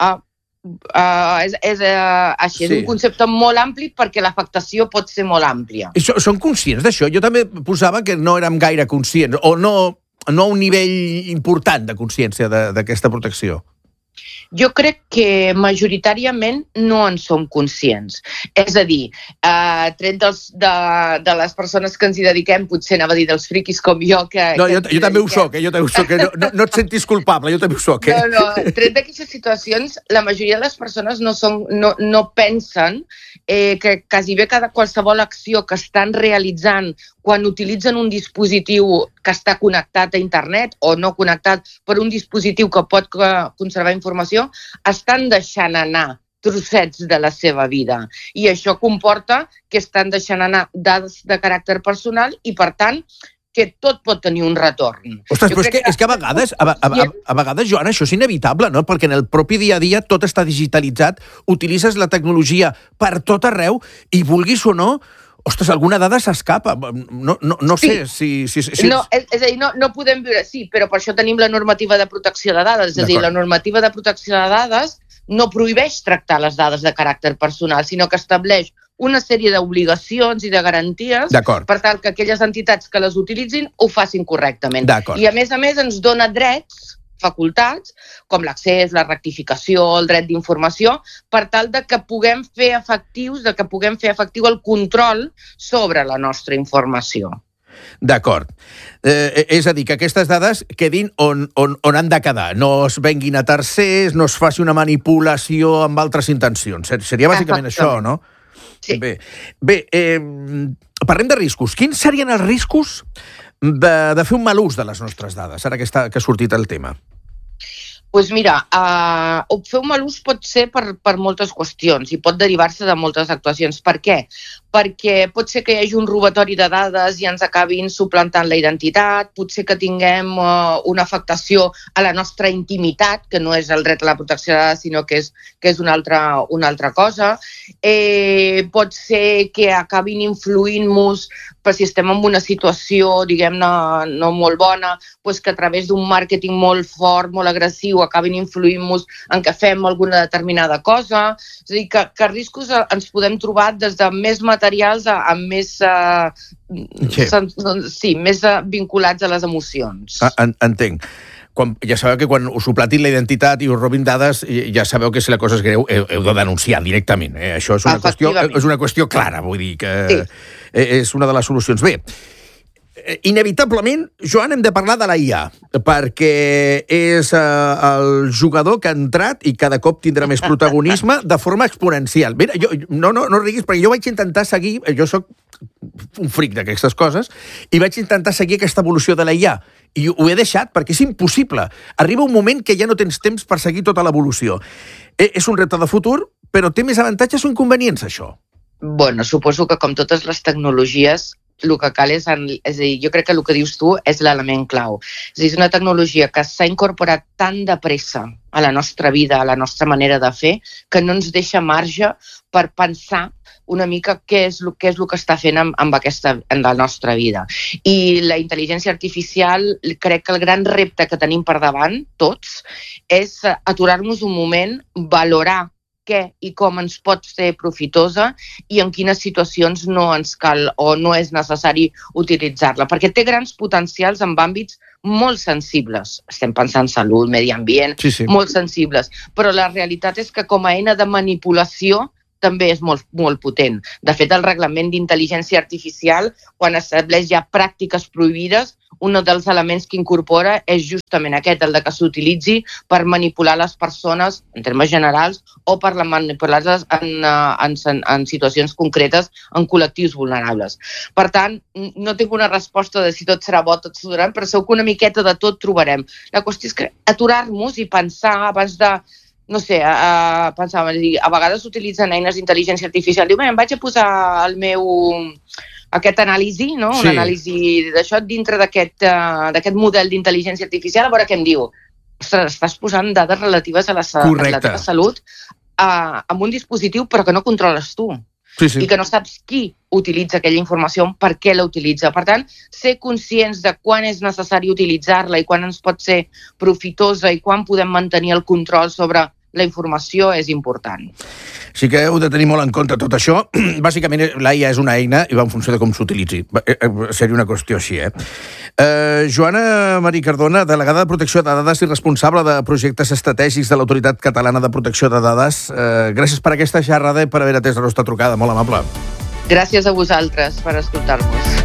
És un concepte molt ampli perquè l'afectació pot ser molt àmplia. Són conscients d'això? Jo també posava que no érem gaire conscients, o no a un nivell important de consciència d'aquesta protecció. Jo crec que majoritàriament no en som conscients. És a dir, tret de les persones que ens hi dediquem, potser anava a dir dels friquis com jo... No, jo també ho soc, no et sentis culpable, jo també ho soc. No, tret d'aquestes situacions, la majoria de les persones no pensen que quasi bé qualsevol acció que estan realitzant quan utilitzen un dispositiu que està connectat a internet o no connectat per un dispositiu que pot conservar informació, estan deixant anar trossets de la seva vida. I això comporta que estan deixant anar dades de caràcter personal i, per tant, que tot pot tenir un retorn. Ostres, però és que a vegades, Joana, això és inevitable, no? Perquè en el propi dia a dia tot està digitalitzat, utilitzes la tecnologia per tot arreu i, vulguis o no, ostres, alguna dada s'escapa. No sé si... No, és a dir, no podem viure... Sí, però per això tenim la normativa de protecció de dades. És a dir, la normativa de protecció de dades no prohibeix tractar les dades de caràcter personal, sinó que estableix una sèrie d'obligacions i de garanties per tal que aquelles entitats que les utilitzin ho facin correctament. I a més ens dona drets, facultats, com l'accés, la rectificació, el dret d'informació, per tal que puguem fer efectiu el control sobre la nostra informació. D'acord. És a dir, que aquestes dades quedin on han de quedar, no es venguin a tercers, no es faci una manipulació amb altres intencions. Seria bàsicament això, no? Sí. Bé, parlem de riscos. Quins serien els riscos de fer un mal ús de les nostres dades, ara que ha sortit el tema? Doncs mira, fer un mal ús pot ser per moltes qüestions i pot derivar-se de moltes actuacions. Per què? Perquè pot ser que hi hagi un robatori de dades i ens acabin suplantant la identitat, potser que tinguem una afectació a la nostra intimitat, que no és el dret a la protecció de dades, sinó que és una altra cosa. Pot ser que acabin influint-nos per si estem en una situació, diguem-ne, no molt bona, doncs que a través d'un màrqueting molt fort, molt agressiu, acabin influint-nos en què fem alguna determinada cosa. És a dir, que riscos ens podem trobar des de més materials a més vinculats a les emocions. Entenc. Ja sabeu que quan us suplantin la identitat i us robin dades, ja sabeu que si la cosa és greu heu de denunciar directament. Això és una qüestió clara, vull dir que és una de les solucions. Bé, inevitablement, Joan, hem de parlar de la IA, perquè és el jugador que ha entrat i cada cop tindrà més protagonisme de forma exponencial. Mira, no riguis, perquè jo vaig intentar seguir, jo soc un fric d'aquestes coses, i vaig intentar seguir aquesta evolució de la IA, i ho he deixat perquè és impossible. Arriba un moment que ja no tens temps per seguir tota l'evolució. És un repte de futur, però té més avantatges o inconvenients, això? Bueno, suposo que com totes les tecnologies el que cal és a dir, jo crec que el que dius tu és l'element clau. És a dir, és una tecnologia que s'ha incorporat tan de pressa a la nostra vida, a la nostra manera de fer, que no ens deixa marge per pensar una mica què és el que està fent en la nostra vida. I la intel·ligència artificial, crec que el gran repte que tenim per davant, tots, és aturar-nos un moment, valorar què i com ens pot ser profitosa i en quines situacions no ens cal o no és necessari utilitzar-la, perquè té grans potencials en àmbits molt sensibles. Estem pensant en salut, medi ambient, molt sensibles, però la realitat és que com a eina de manipulació també és molt, molt potent. De fet, el reglament d'intel·ligència artificial, quan estableix ja pràctiques prohibides, un dels elements que incorpora és justament aquest, el de que s'utilitzi per manipular les persones, en termes generals, o per manipular-les en situacions concretes, en col·lectius vulnerables. Per tant, no tinc una resposta de si tot serà bo, tot s'aturarà, però segur que una miqueta de tot trobarem. La qüestió és que aturar-nos i pensar abans de no sé, pensava, a vegades s'utilitzen eines d'intel·ligència artificial. Diu, em vaig a posar el meu aquest anàlisi, no? Un anàlisi d'això dintre d'aquest model d'intel·ligència artificial, a veure què em diu. Ostres, estàs posant dades relatives a la teva salut amb un dispositiu però que no controles tu. I que no saps qui utilitza aquella informació, per què la utilitza. Per tant, ser conscients de quan és necessari utilitzar-la i quan ens pot ser profitosa i quan podem mantenir el control sobre la informació és important. Sí que heu de tenir molt en compte tot això. Bàsicament, l'AIA és una eina i va en funció de com s'utilitzi. Seria una qüestió així, Joana Marí Cardona, delegada de Protecció de Dades i responsable de projectes estratègics de l'Autoritat Catalana de Protecció de Dades. Gràcies per aquesta xerrada i per haver atès la nostra trucada. Molt amable. Gràcies a vosaltres per escoltar-nos.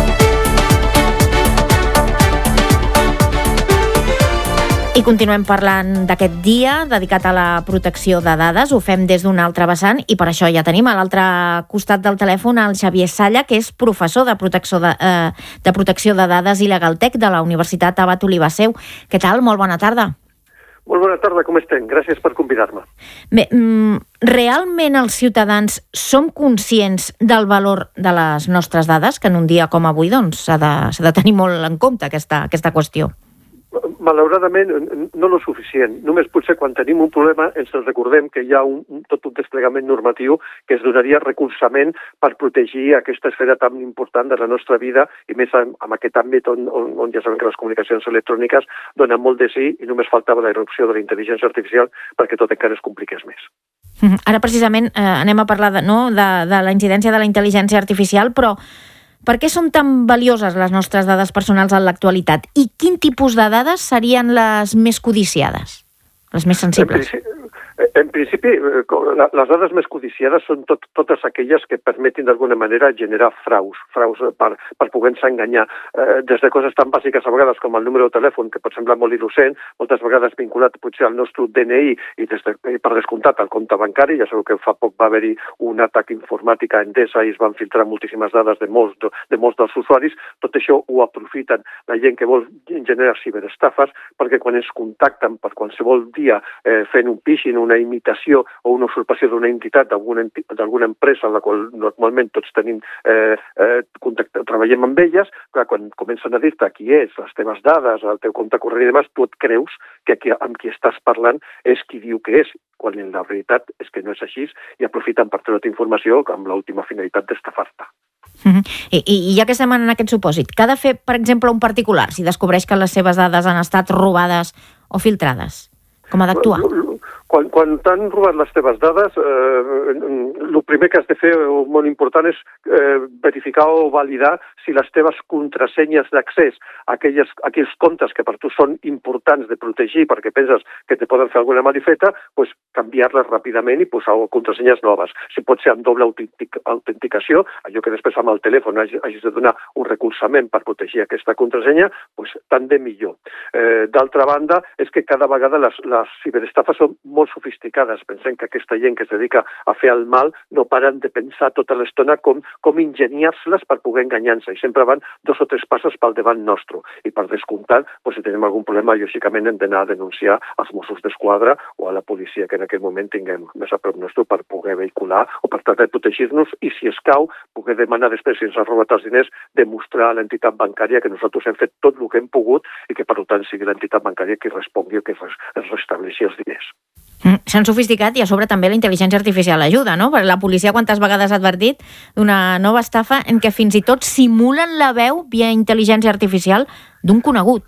I continuem parlant d'aquest dia dedicat a la protecció de dades. Ho fem des d'un altre vessant i per això ja tenim a l'altre costat del telèfon el Xavier Salla, que és professor de protecció de dades i Legaltec de la Universitat Abat Oliba Seu. Què tal? Molt bona tarda. Molt bona tarda, com estem? Gràcies per convidar-me. Bé, realment els ciutadans som conscients del valor de les nostres dades, que en un dia com avui doncs, s'ha de tenir molt en compte aquesta qüestió? Malauradament, no lo suficient. Només potser quan tenim un problema ens recordem que hi ha tot un desplegament normatiu que es donaria recolzament per protegir aquesta esfera tan important de la nostra vida i més en aquest àmbit on ja sabem que les comunicacions electròniques donen molt de sí i només faltava la irrupció de la intel·ligència artificial perquè tot encara es compliqués més. Ara precisament anem a parlar de la incidència de la intel·ligència artificial, però per què són tan valioses les nostres dades personals en l'actualitat? I quin tipus de dades serien les més codiciades, les més sensibles? En principi, les dades més codiciades són totes aquelles que permetin d'alguna manera generar fraus per poder-se enganyar. Des de coses tan bàsiques a vegades com el número de telèfon, que pot semblar molt innocent, moltes vegades vinculat potser al nostre DNI i per descomptat al compte bancari. Ja sabeu que fa poc va haver-hi un atac informàtic a Endesa i es van filtrar moltíssimes dades de molts dels usuaris. Tot això ho aprofiten la gent que vol generar ciberestafes perquè quan ens contacten per qualsevol dia fent un phishing, una imitació o una usurpació d'una entitat d'alguna empresa en la qual normalment tots tenim treballem amb elles, clar, quan comencen a dir-te qui és, les teves dades, el teu compte corrent i demás, tu et creus que amb qui estàs parlant és qui diu que és, quan en la veritat és que no és així i aprofiten per treure informació amb l'última finalitat d'estafar-te. I ja que estem en aquest supòsit, què ha de fer, per exemple, un particular si descobreix que les seves dades han estat robades o filtrades? Com ha d'actuar? Quan t'han robat les teves dades, el primer que has de fer, molt important, és verificar o validar si les teves contrasenyes d'accés a aquells comptes que per tu són importants de protegir perquè penses que te poden fer alguna malifeta, doncs canviar-les ràpidament i posar contrasenyes noves. Si pot ser amb doble autenticació, allò que després amb el telèfon hagis de donar un recolzament per protegir aquesta contrasenya, doncs tant de millor. D'altra banda, és que cada vegada les ciberestafes són molt molt sofisticades. Pensem que aquesta gent que es dedica a fer el mal no paren de pensar tota l'estona com ingeniar-se-les per poder enganyar-se, i sempre van 2 o 3 passes pel davant nostre. I per descomptat, si tenim algun problema, lògicament hem d'anar a denunciar als Mossos d'Esquadra o a la policia que en aquell moment tinguem més a prop nostre per poder vehicular o per tractar de protegir-nos, i si escau, poder demanar després, si ens han robat els diners, demostrar a l'entitat bancària que nosaltres hem fet tot el que hem pogut i que, per tant, sigui l'entitat bancària qui respongui o que es restableixi els diners. S'han sofisticat i a sobre també la intel·ligència artificial ajuda, no? Perquè la policia quantes vegades ha advertit d'una nova estafa en què fins i tot simulen la veu via intel·ligència artificial d'un conegut.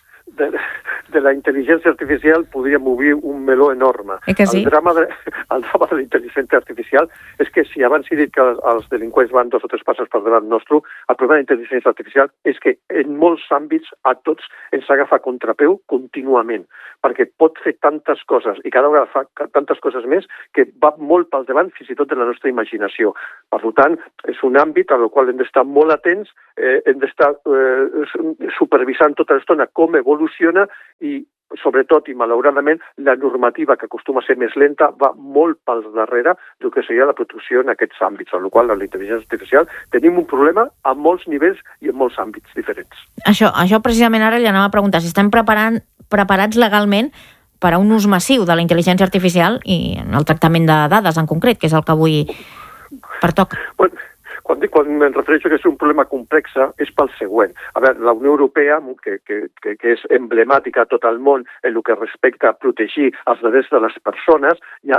De la intel·ligència artificial podríem obrir un meló enorme. Sí? El drama de la intel·ligència artificial és que si abans he dit que els delinqüents van 2 o 3 passes per davant nostre, el problema de la intel·ligència artificial és que en molts àmbits a tots ens agafa contrapeu contínuament, perquè pot fer tantes coses i cada vegada fa tantes coses més que va molt pel davant fins i tot de la nostra imaginació. Per tant, és un àmbit al qual hem d'estar molt atents, hem d'estar supervisant tota l'estona com evoluciona i, sobretot i malauradament, la normativa, que acostuma a ser més lenta, va molt pel darrere del que seria la protecció en aquests àmbits, amb la qual cosa, la intel·ligència artificial, tenim un problema a molts nivells i en molts àmbits diferents. Això precisament ara li anava a preguntar, si estem preparats legalment per a un ús massiu de la intel·ligència artificial i en el tractament de dades en concret, que és el que avui pertoca. Bueno, quan em refereixo que és un problema complex, és pel següent. A veure, la Unió Europea, que és emblemàtica a tot el món en el que respecta a protegir els drets de les persones,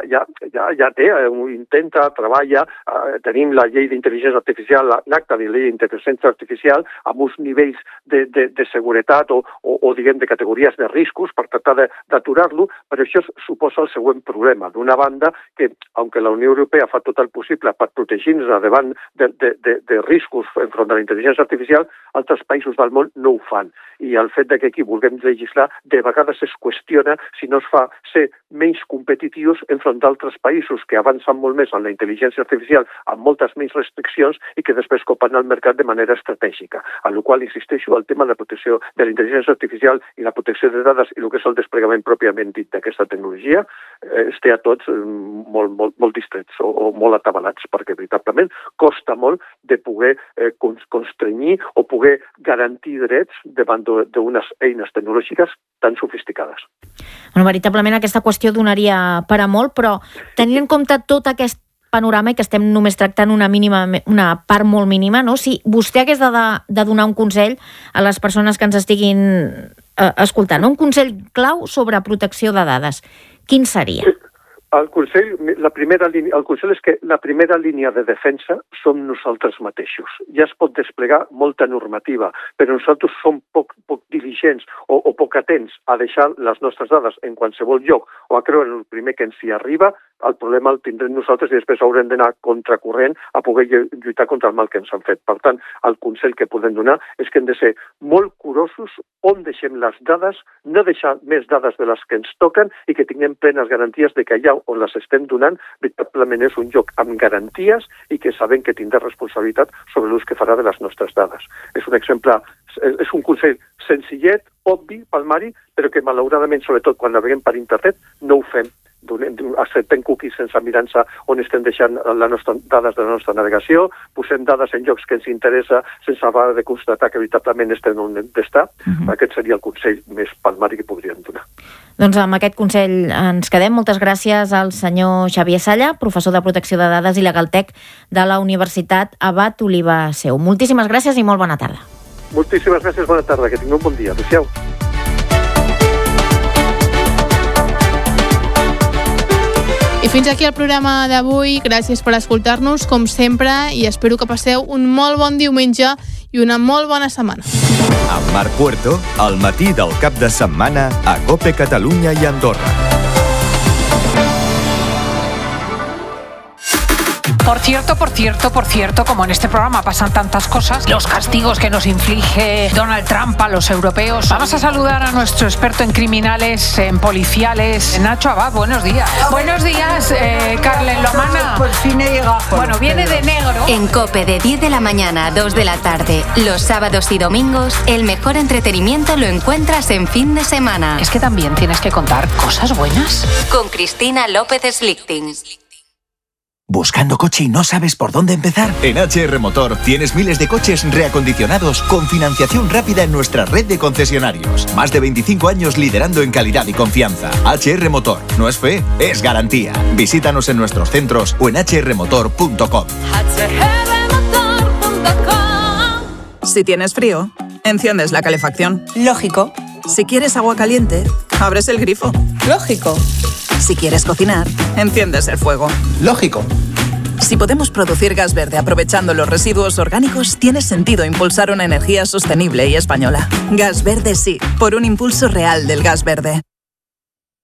ja té, intenta, treballa, tenim la llei d'intel·ligència artificial, l'acta de llei d'intel·ligència artificial, amb uns nivells de seguretat o diguem, de categories de riscos per tractar d'aturar-lo, però això suposa el següent problema. D'una banda, que, aunque la Unió Europea fa tot el possible per protegir-nos davant de riscos enfront de la intel·ligència artificial, altres països del món no ho fan. I el fet que aquí vulguem legislar, de vegades es qüestiona si no es fa ser menys competitius enfront d'altres països que avancen molt més en la intel·ligència artificial amb moltes menys restriccions i que després copen el mercat de manera estratègica. A la qual insisteixo, el tema de la protecció de la intel·ligència artificial i la protecció de dades i el que és el desplegament pròpiament dit d'aquesta tecnologia es té a tots molt distrets o molt atabalats, perquè veritablement costa molt de poder constrenyir o poder garantir drets davant d'unes eines tecnològiques tan sofisticades. Bueno, veritablement aquesta qüestió donaria per a molt, però tenint en compte tot aquest panorama i que estem només tractant una part molt mínima, no? Si vostè hagués de donar un consell a les persones que ens estiguin escoltant, un consell clau sobre protecció de dades, quin seria? El consell és que la primera línia de defensa som nosaltres mateixos. Ja es pot desplegar molta normativa, però nosaltres som poc diligents o poc atents a deixar les nostres dades en qualsevol lloc o a creure en el primer que ens hi arriba. El problema el tindrem nosaltres i després haurem d'anar contracorrent a poder lluitar contra el mal que ens han fet. Per tant, el consell que podem donar és que hem de ser molt curosos on deixem les dades, no deixar més dades de les que ens toquen i que tinguem plenes garanties de que allà on les estem donant veritablement és un lloc amb garanties i que sabem que tindrà responsabilitat sobre l'ús que farà de les nostres dades. És un exemple, és un consell senzillet, obvi, palmari, però que malauradament, sobretot quan naveguem per internet, no ho fem. Acceptem cookies sense mirar-se on estem deixant les dades de la nostra navegació, posem dades en llocs que ens interessa sense haver de constatar que veritablement estem on hem d'estar. Aquest seria el consell més palmari que podríem donar. Doncs amb aquest consell ens quedem. Moltes gràcies al senyor Xavier Salla, professor de Protecció de Dades i Legaltec de la Universitat Abat Oliba Seu. Moltíssimes gràcies i molt bona tarda. Moltíssimes gràcies, bona tarda, que tingueu un bon dia. Adéu-siau. I fins aquí el programa d'avui. Gràcies per escoltar-nos, com sempre, i espero que passeu un molt bon diumenge i una molt bona setmana. Amb Marc Puerto, al matí del cap de setmana a COPE Catalunya i Andorra. Por cierto, como en este programa pasan tantas cosas, los castigos que nos inflige Donald Trump a los europeos. Vamos a saludar a nuestro experto en criminales, en policiales, Nacho Abad. Buenos días. Buenos días, Carlen Lomana. Por fin he llegado. Bueno, viene de negro. En COPE de 10 de la mañana a 2 de la tarde, los sábados y domingos, el mejor entretenimiento lo encuentras en fin de semana. Es que también tienes que contar cosas buenas. Con Cristina López Slichting. ¿Buscando coche y no sabes por dónde empezar? En HR Motor tienes miles de coches reacondicionados con financiación rápida en nuestra red de concesionarios. Más de 25 años liderando en calidad y confianza. HR Motor. No es fe, es garantía. Visítanos en nuestros centros o en hrmotor.com. Si tienes frío, enciendes la calefacción. Lógico. Si quieres agua caliente, abres el grifo. Lógico. Si quieres cocinar, enciendes el fuego. Lógico. Si podemos producir gas verde aprovechando los residuos orgánicos, tiene sentido impulsar una energía sostenible y española. Gas verde sí, por un impulso real del gas verde.